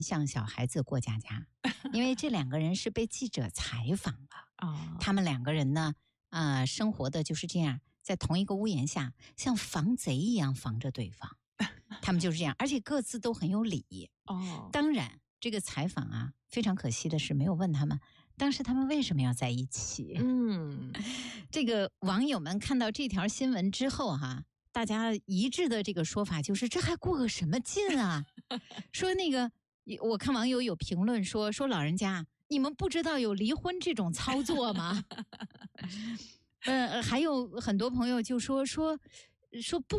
像小孩子过家家，因为这两个人是被记者采访了。 哦， 他们两个人呢，生活的就是这样，在同一个屋檐下，像防贼一样防着对方。他们就是这样，而且各自都很有理。 哦， 当然，这个采访啊，非常可惜的是没有问他们当时他们为什么要在一起。这个网友们看到这条新闻之后哈，大家一致的这个说法就是这还过个什么劲啊？说那个，我看网友有评论说老人家，你们不知道有离婚这种操作吗？还有很多朋友就说不